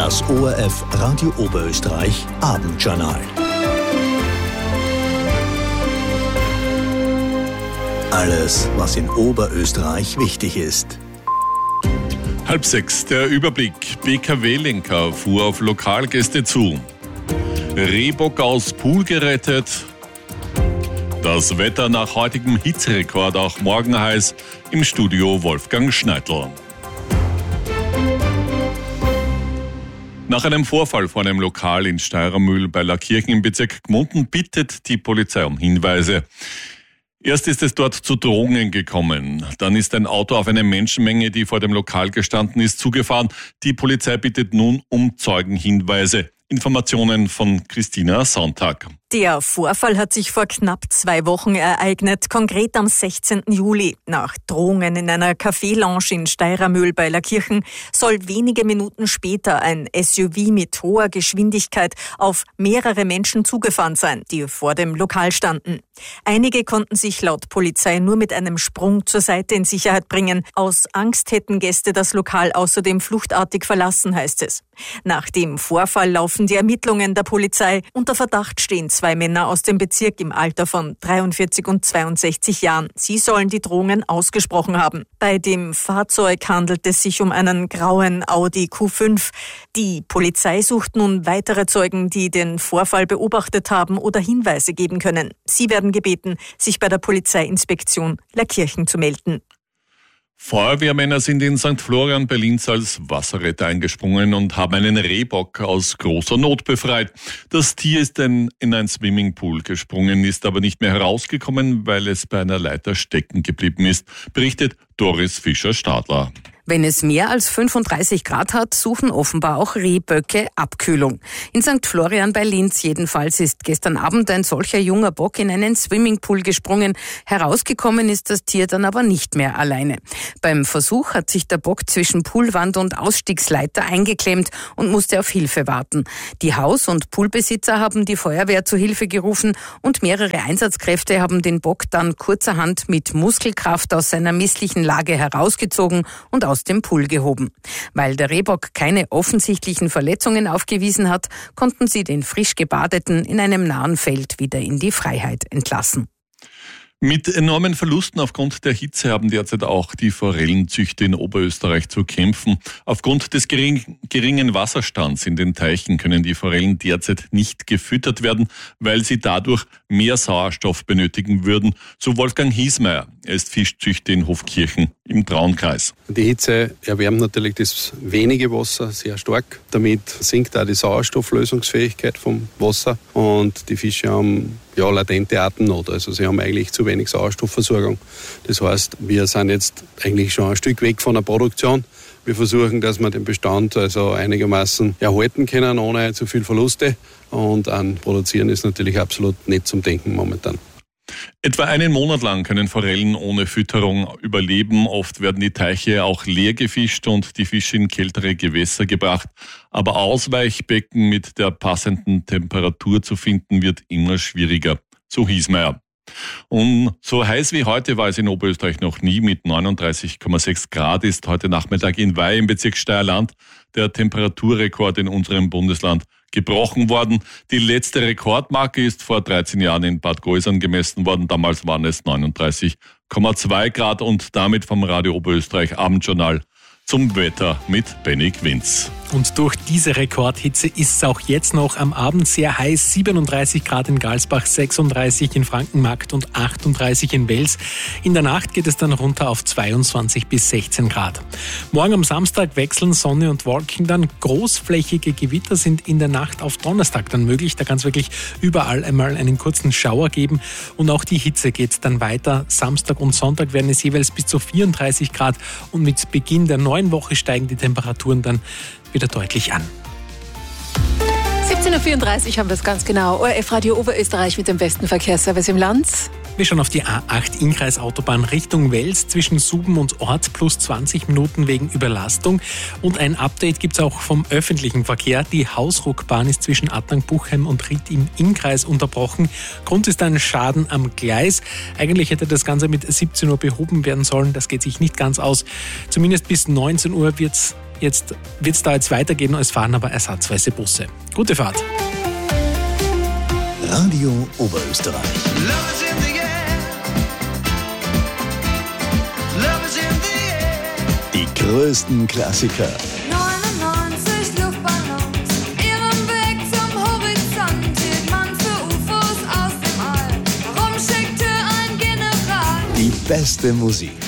Das ORF Radio Oberösterreich Abendjournal. Alles, was in Oberösterreich wichtig ist. 5:30, der Überblick. BKW-Lenker fuhr auf Lokalgäste zu. Rehbock aus Pool gerettet. Das Wetter nach heutigem Hitzerekord, auch morgen heiß. Im Studio Wolfgang Schneidl. Nach einem Vorfall vor einem Lokal in Steirermühl bei Lackirchen im Bezirk Gmunden bittet die Polizei um Hinweise. Erst ist es dort zu Drohungen gekommen. Dann ist ein Auto auf eine Menschenmenge, die vor dem Lokal gestanden ist, zugefahren. Die Polizei bittet nun um Zeugenhinweise. Informationen von Christina Sonntag. Der Vorfall hat sich vor knapp 2 Wochen ereignet, konkret am 16. Juli. Nach Drohungen in einer Café-Lounge in Steirermühl bei Lackirchen soll wenige Minuten später ein SUV mit hoher Geschwindigkeit auf mehrere Menschen zugefahren sein, die vor dem Lokal standen. Einige konnten sich laut Polizei nur mit einem Sprung zur Seite in Sicherheit bringen. Aus Angst hätten Gäste das Lokal außerdem fluchtartig verlassen, heißt es. Nach dem Vorfall laufen die Ermittlungen der Polizei. Unter Verdacht stehen 2 Männer aus dem Bezirk im Alter von 43 und 62 Jahren. Sie sollen die Drohungen ausgesprochen haben. Bei dem Fahrzeug handelt es sich um einen grauen Audi Q5. Die Polizei sucht nun weitere Zeugen, die den Vorfall beobachtet haben oder Hinweise geben können. Sie werden gebeten, sich bei der Polizeiinspektion Lackirchen zu melden. Feuerwehrmänner sind in St. Florian bei Linz als Wasserretter eingesprungen und haben einen Rehbock aus großer Not befreit. Das Tier ist in ein Swimmingpool gesprungen, ist aber nicht mehr herausgekommen, weil es bei einer Leiter stecken geblieben ist, berichtet Doris Fischer-Stadler. Wenn es mehr als 35 Grad hat, suchen offenbar auch Rehböcke Abkühlung. In St. Florian bei Linz jedenfalls ist gestern Abend ein solcher junger Bock in einen Swimmingpool gesprungen. Herausgekommen ist das Tier dann aber nicht mehr alleine. Beim Versuch hat sich der Bock zwischen Poolwand und Ausstiegsleiter eingeklemmt und musste auf Hilfe warten. Die Haus- und Poolbesitzer haben die Feuerwehr zu Hilfe gerufen und mehrere Einsatzkräfte haben den Bock dann kurzerhand mit Muskelkraft aus seiner misslichen Lage herausgezogen und aus dem Pool gehoben. Weil der Rehbock keine offensichtlichen Verletzungen aufgewiesen hat, konnten sie den frisch Gebadeten in einem nahen Feld wieder in die Freiheit entlassen. Mit enormen Verlusten aufgrund der Hitze haben derzeit auch die Forellenzüchter in Oberösterreich zu kämpfen. Aufgrund des geringen Wasserstands in den Teichen können die Forellen derzeit nicht gefüttert werden, weil sie dadurch mehr Sauerstoff benötigen würden. So Wolfgang Hiesmeier, er ist Fischzüchter in Hofkirchen im Traunkreis. Die Hitze erwärmt natürlich das wenige Wasser sehr stark. Damit sinkt auch die Sauerstofflösungsfähigkeit vom Wasser und die Fische haben latente Atemnot. Also sie haben eigentlich zu wenig Sauerstoffversorgung. Das heißt, wir sind jetzt eigentlich schon ein Stück weg von der Produktion. Wir versuchen, dass wir den Bestand also einigermaßen erhalten können, ohne zu viel Verluste. Und an Produzieren ist natürlich absolut nicht zum Denken momentan. Etwa einen Monat lang können Forellen ohne Fütterung überleben. Oft werden die Teiche auch leer gefischt und die Fische in kältere Gewässer gebracht. Aber Ausweichbecken mit der passenden Temperatur zu finden, wird immer schwieriger. So Hiesmeier. Und so heiß wie heute war es in Oberösterreich noch nie. Mit 39,6 Grad ist heute Nachmittag in Weil im Bezirk Steierland der Temperaturrekord in unserem Bundesland gebrochen worden. Die letzte Rekordmarke ist vor 13 Jahren in Bad Gäusern gemessen worden. Damals waren es 39,2 Grad und damit vom Radio Oberösterreich Abendjournal zum Wetter mit Benny Quinz. Und durch diese Rekordhitze ist es auch jetzt noch am Abend sehr heiß. 37 Grad in Galsbach, 36 in Frankenmarkt und 38 in Wels. In der Nacht geht es dann runter auf 22 bis 16 Grad. Morgen am Samstag wechseln Sonne und Wolken dann. Großflächige Gewitter sind in der Nacht auf Donnerstag dann möglich. Da kann es wirklich überall einmal einen kurzen Schauer geben. Und auch die Hitze geht dann weiter. Samstag und Sonntag werden es jeweils bis zu 34 Grad. Und mit Beginn der neuen Woche steigen die Temperaturen dann wieder deutlich an. 17.34 Uhr haben wir es ganz genau. ORF Radio Oberösterreich mit dem besten Verkehrsservice im Land. Wir schauen auf die A8 Innkreisautobahn Richtung Wels zwischen Suben und Ort plus 20 Minuten wegen Überlastung. Und ein Update gibt es auch vom öffentlichen Verkehr. Die Hausruckbahn ist zwischen Attang-Buchheim und Ried im Innkreis unterbrochen. Grund ist ein Schaden am Gleis. Eigentlich hätte das Ganze mit 17 Uhr behoben werden sollen. Das geht sich nicht ganz aus. Zumindest bis 19 Uhr wird's da jetzt weitergehen. Es fahren aber ersatzweise Busse. Gute Fahrt. Radio Oberösterreich. Die größten Klassiker. 99 Luftballons, ihrem Weg zum Horizont hielt man für UFOs aus dem All. Warum schickte ein General Die beste Musik.